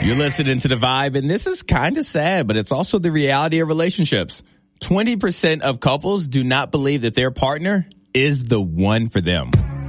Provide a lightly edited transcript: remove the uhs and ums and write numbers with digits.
You're listening to The Vibe, and this is kind of sad, but it's also the reality of relationships. 20% of couples do not believe that their partner is the one for them.